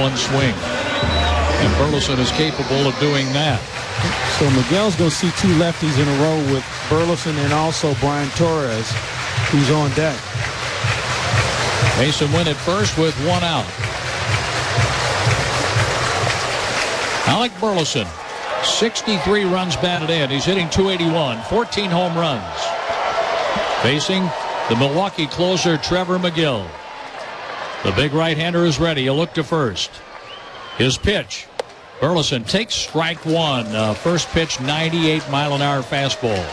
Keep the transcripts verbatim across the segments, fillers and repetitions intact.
one swing. And Burleson is capable of doing that. So Miguel's going to see two lefties in a row with Burleson and also Brian Torres, who's on deck. Mason Wynn at first with one out. Alec Burleson, sixty-three runs batted in. He's hitting two eighty-one, fourteen home runs. Facing the Milwaukee closer, Trevor Megill. The big right-hander is ready. A look to first. His pitch. Burleson takes strike one. Uh, first pitch, ninety-eight mile an hour fastball.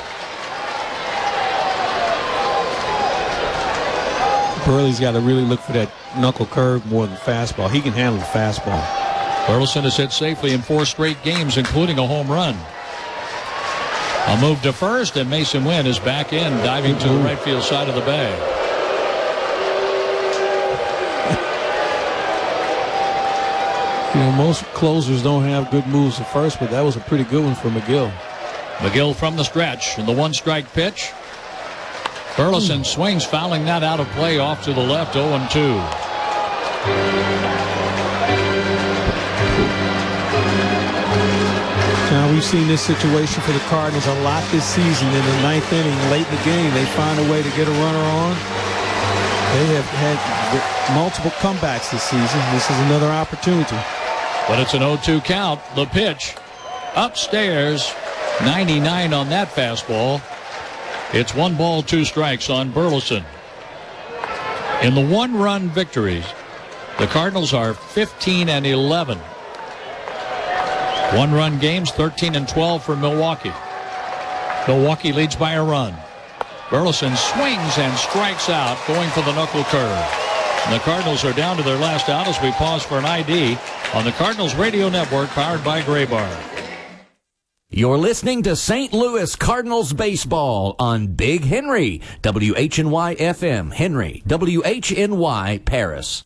Burley's got to really look for that knuckle curve more than fastball. He can handle the fastball. Burleson has hit safely in four straight games, including a home run. A move to first, and Mason Wynn is back in, diving to the right field side of the bag. You know, most closers don't have good moves at first, but that was a pretty good one for Megill. Megill from the stretch, and the one-strike pitch. Burleson swings, fouling that out of play off to the left, oh and two. Now, we've seen this situation for the Cardinals a lot this season. In the ninth inning, late in the game, they find a way to get a runner on. They have had multiple comebacks this season. This is another opportunity. But it's an oh two count. The pitch upstairs, ninety-nine on that fastball. It's one ball, two strikes on Burleson. In the one-run victories, the Cardinals are fifteen and eleven. One-run games, thirteen and twelve for Milwaukee. Milwaukee leads by a run. Burleson swings and strikes out, going for the knuckle curve. And the Cardinals are down to their last out as we pause for an I D on the Cardinals Radio Network, powered by Graybar. You're listening to Saint Louis Cardinals baseball on Big Henry, W H N Y F M, Henry, W H N Y, Paris.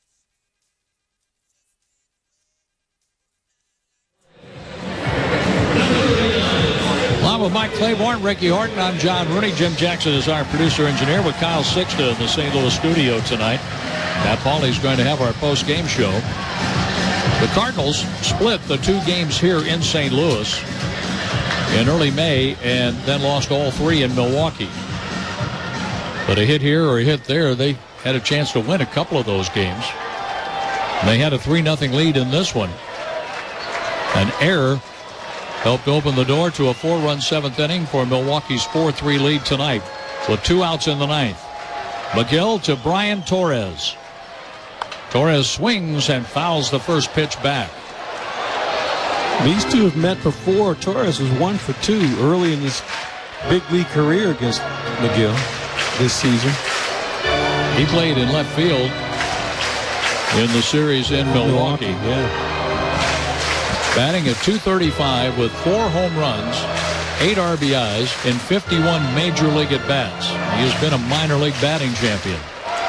Along with Mike Claiborne, Ricky Horton, I'm John Rooney. Jim Jackson is our producer-engineer with Kyle Sixta in the Saint Louis studio tonight. Matt Pauley's going to have our post-game show. The Cardinals split the two games here in Saint Louis in early May and then lost all three in Milwaukee. But a hit here or a hit there, they had a chance to win a couple of those games. And they had a three nothing lead in this one. An error helped open the door to a four-run seventh inning for Milwaukee's four three lead tonight with two outs in the ninth. Megill to Brian Torres. Torres swings and fouls the first pitch back. These two have met before. Torres was one for two early in his big league career against Megill this season. He played in left field in the series in Milwaukee. Milwaukee, yeah. Batting at two thirty-five with four home runs, eight R B Is in fifty-one major league at-bats. He has been a minor league batting champion.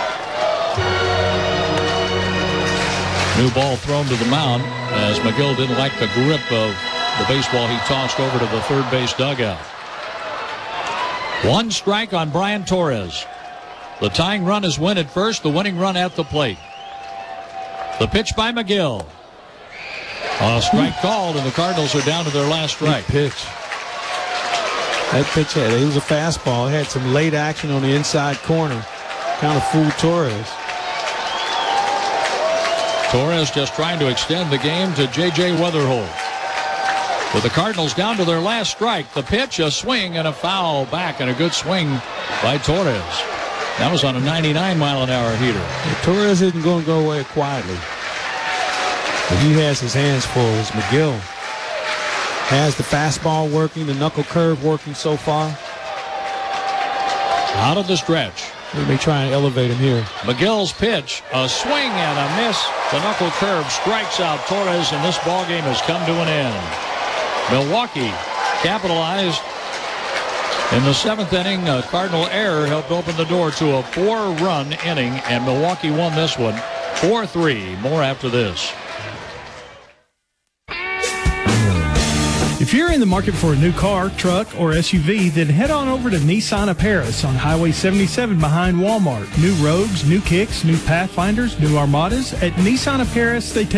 New ball thrown to the mound as Megill didn't like the grip of the baseball he tossed over to the third base dugout. One strike on Brian Torres. The tying run is Wynn at first, the winning run at the plate. The pitch by Megill. A strike called, and the Cardinals are down to their last strike. Big pitch. That pitch had, it was a fastball. It had some late action on the inside corner. Kind of fooled Torres. Torres just trying to extend the game to J J Weatherholt. With the Cardinals down to their last strike, the pitch, a swing and a foul back, and a good swing by Torres. That was on a ninety-nine mile an hour heater. Yeah, Torres isn't going to go away quietly. But he has his hands full as Megill has the fastball working, the knuckle curve working so far. Out of the stretch. They may try and elevate him here. Megill's pitch, a swing and a miss. The knuckle curve strikes out Torres, and this ball game has come to an end. Milwaukee capitalized in the seventh inning. A Cardinal error helped open the door to a four-run inning, and Milwaukee won this one four three. More after this. If you're in the market for a new car, truck, or S U V, then head on over to Nissan of Paris on Highway seventy-seven behind Walmart. New Rogues, new Kicks, new Pathfinders, new Armadas. At Nissan of Paris, they take